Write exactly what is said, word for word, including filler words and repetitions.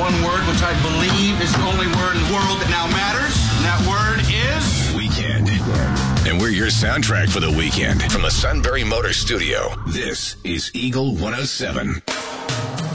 one word, which I believe is the only word in the world that now matters, and that word is... Weekend. And we're your soundtrack for the weekend. From the Sunbury Motor Studio, this is Eagle one oh seven.